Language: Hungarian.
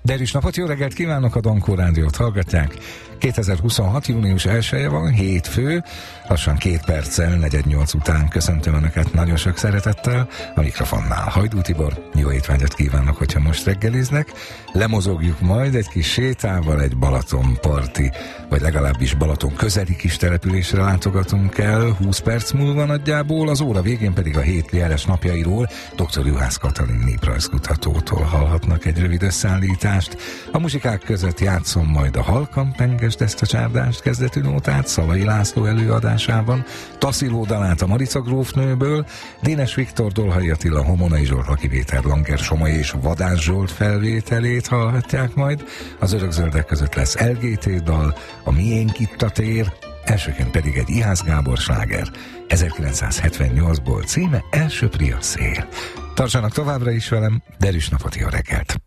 Derűs napot, jó reggelt kívánok, a Dankó Rádiót hallgatják. 2026. június 1-e van, hétfő, lassan 2 perccel, 4:08 után köszöntöm Önöket nagyon sok szeretettel. A mikrofonnál Hajdú Tibor, jó étvágyat kívánok, hogyha most reggeliznek. Lemozogjuk majd egy kis sétával, egy Balatonparti, vagy legalábbis Balaton közeli kis településre látogatunk el, 20 perc múlva nagyjából, az óra végén pedig a hét jeles napjairól dr. Juhász Katalin néprajzkutatótól hallhatnak egy rövid összeállítást. A muzsikák között játszom majd a Halkan pengesd ezt a csárdást kezdetű nótát Szalai László előadásában, Tassziló dalát a Marica grófnőből, Dénes Viktor, Dolhai Attila, Homonai Zsolt, Laki Péter, Langer Somai és Vadász Zsolt felvételét hallhatják majd. Az Örökzöldek között lesz LGT dal, a Miénk itt a tér, elsőként pedig egy Ihász Gábor sláger 1978-ból, címe Elsöpri a szél. Tartsanak továbbra is velem, derűs napot, jó reggelt!